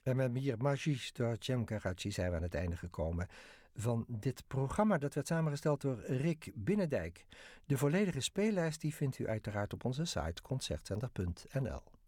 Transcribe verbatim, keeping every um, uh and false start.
En met hier Magisch door Cem Karachi zijn we aan het einde gekomen van dit programma. Dat werd samengesteld door Rick Binnendijk. De volledige speellijst die vindt u uiteraard op onze site concertcenter punt n l.